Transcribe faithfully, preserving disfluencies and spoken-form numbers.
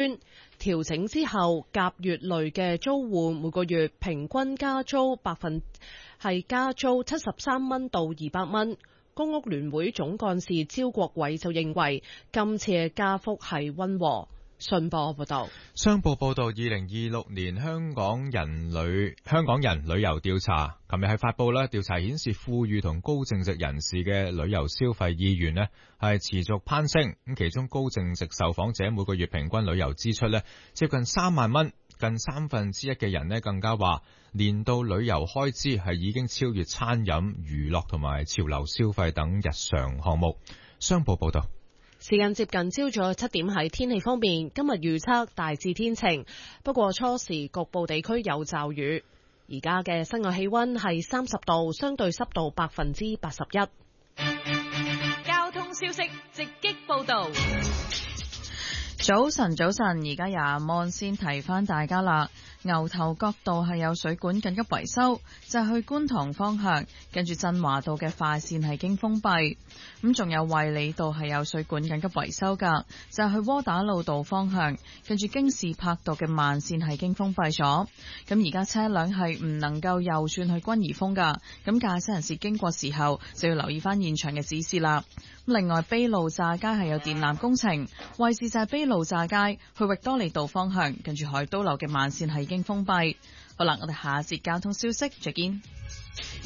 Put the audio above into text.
端。調整之後，甲乙類嘅租戶每個月平均加租百分係加租七十三蚊到二百蚊。公屋聯會總幹事招國偉就認為今次嘅加幅係溫和。信報報道， 商報報道，二零二六年香港人旅香港人旅遊調查，琴日係發布啦。調查顯示，富裕同高淨值人士嘅旅遊消費意願呢係持續攀升。咁其中高淨值受訪者每個月平均旅遊支出呢接近三萬蚊，近三分之一嘅人呢更加話年度旅遊開支係已經超越餐飲、娛樂同埋潮流消費等日常項目。商報報道。 時間接近朝早七點，喺天氣方面，今日預測大致天晴，不過初時局部地區有驟雨。而家嘅室外氣溫係三十度，相對濕度百分之八十一。 交通消息直擊報道。 早晨，早晨，而家廿萬先提翻大家啦。牛頭角道係有水管緊急維修，就係去觀塘方向，跟住振華道嘅快線係經封閉。咁仲有衛理道係有水管緊急維修噶，就係去窩打老道方向，跟住京士柏道嘅慢線係經封閉咗。咁而家車輛係唔能夠右轉去君怡峰噶，咁駕駛人士經過時候就要留意翻現場嘅指示啦。另外，卑路乍街係有電纜工程，位置就係卑路乍街去域多利道方向，跟住海都樓嘅慢線係已經封閉。好啦，我哋下一節交通消息再見。